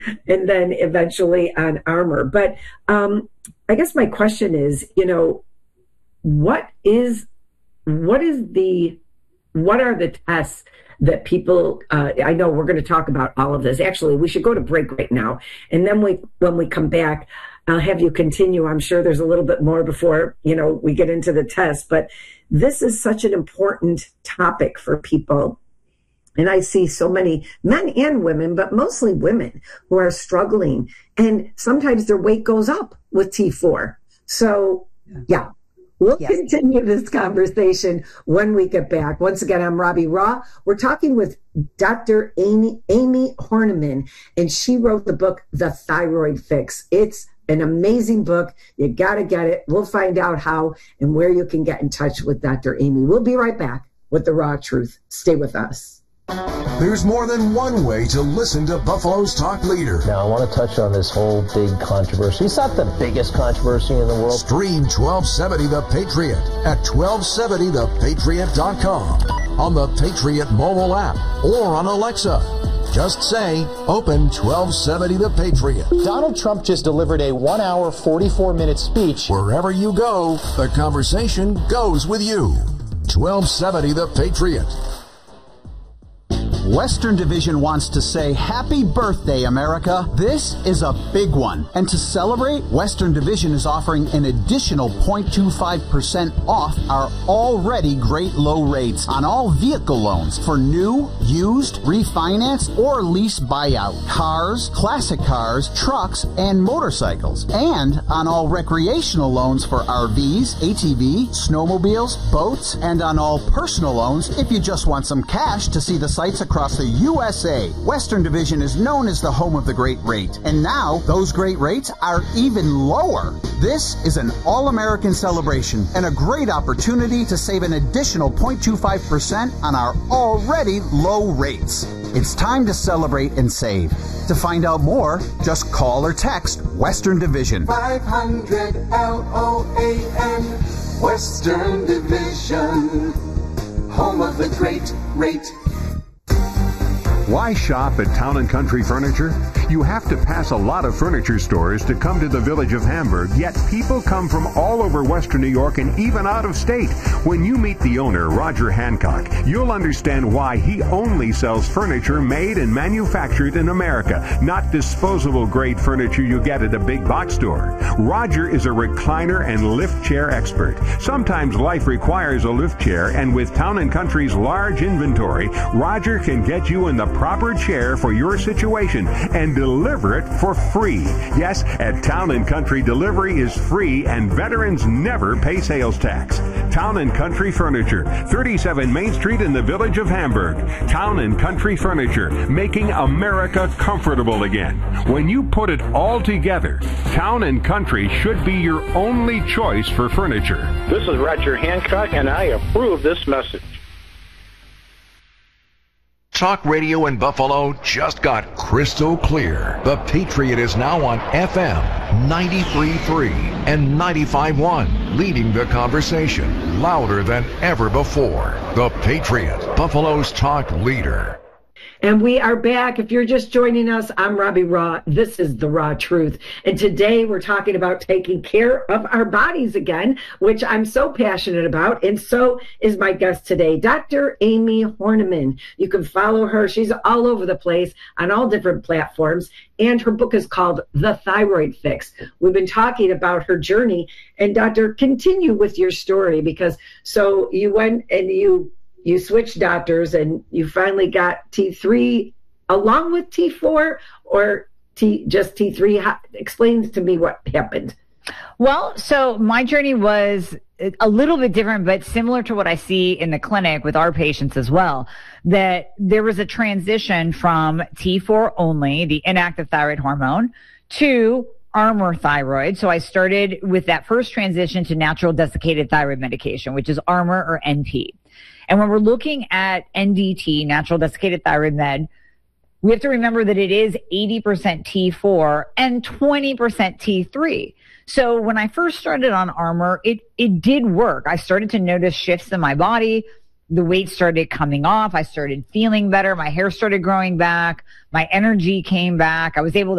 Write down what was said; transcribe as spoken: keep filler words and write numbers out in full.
and then eventually on Armour. But um, I guess my question is, you know, what is what is the what are the tests that people, uh, I know we're going to talk about all of this. Actually, we should go to break right now. And then we, when we come back, I'll have you continue. I'm sure there's a little bit more before, you know, we get into the test. But this is such an important topic for people. And I see so many men and women, but mostly women, who are struggling. And sometimes their weight goes up with T four. So, yeah. We'll yes. continue this conversation when we get back. Once again, I'm Robbie Raugh. We're talking with Doctor Amy, Amy Hornaman, and she wrote the book, The Thyroid Fix. It's an amazing book. You got to get it. We'll find out how and where you can get in touch with Doctor Amy. We'll be right back with The Raw Truth. Stay with us. There's more than one way to listen to Buffalo's Talk Leader. Now, I want to touch on this whole big controversy. It's not the biggest controversy in the world. Stream twelve seventy The Patriot at twelve seventy the patriot dot com, on the Patriot mobile app, or on Alexa. Just say, open twelve seventy The Patriot. Donald Trump just delivered a one hour, forty-four minute speech. Wherever you go, the conversation goes with you. twelve seventy The Patriot. Western Division wants to say happy birthday, America. This is a big one. And to celebrate, Western Division is offering an additional zero point two five percent off our already great low rates on all vehicle loans for new, used, refinance, or lease buyout. Cars, classic cars, trucks, and motorcycles. And on all recreational loans for R Vs, A T V, snowmobiles, boats, and on all personal loans if you just want some cash to see the sights across the U S A. Western Division is known as the home of the great rate. And now, those great rates are even lower. This is an all-American celebration and a great opportunity to save an additional zero point two five percent on our already low rates. It's time to celebrate and save. To find out more, just call or text Western Division. five hundred L O A N, Western Division, home of the great rate. Why shop at Town and Country Furniture? You have to pass a lot of furniture stores to come to the village of Hamburg, yet people come from all over Western New York and even out of state. When you meet the owner, Roger Hancock, you'll understand why he only sells furniture made and manufactured in America, not disposable grade furniture you get at a big box store. Roger is a recliner and lift chair expert. Sometimes life requires a lift chair, and with Town and Country's large inventory, Roger can get you in the proper chair for your situation and deliver it for free. Yes, at Town and Country, delivery is free and veterans never pay sales tax. Town and Country Furniture, thirty-seven Main Street in the village of Hamburg. Town and Country Furniture, making America comfortable again. When you put it all together, Town and Country should be your only choice for furniture. This is Roger Hancock, and I approve this message. Talk radio in Buffalo just got crystal clear. The Patriot is now on F M ninety-three point three and ninety-five point one, leading the conversation louder than ever before. The Patriot, Buffalo's talk leader. And we are back. If you're just joining us, I'm Robbie Raugh. This is The Raw Truth. And today we're talking about taking care of our bodies again, which I'm so passionate about. And so is my guest today, Doctor Amy Hornaman. You can follow her. She's all over the place on all different platforms. And her book is called The Thyroid Fix. We've been talking about her journey. And Doctor, continue with your story, because so you went and you You switched doctors and you finally got T three along with T four, or T just T three. How, explains to me what happened. Well, so my journey was a little bit different, but similar to what I see in the clinic with our patients as well, that there was a transition from T four only, the inactive thyroid hormone, to Armour thyroid. So I started with that first transition to natural desiccated thyroid medication, which is Armour or N T. And when we're looking at N D T, natural desiccated thyroid med, we have to remember that it is eighty percent T four and twenty percent T three. So when I first started on Armour, it, it did work. I started to notice shifts in my body. the weight started coming off. I started feeling better. My hair started growing back. My energy came back. I was able to